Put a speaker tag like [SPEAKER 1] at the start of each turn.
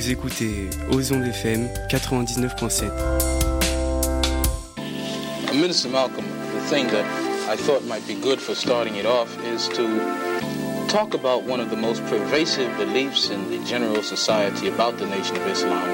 [SPEAKER 1] Vous écoutez Ozon FM 99.7.
[SPEAKER 2] Minister Malcolm, the thing that I thought might be good for starting it off is to talk about one of the most pervasive beliefs in the general society about the Nation of Islam,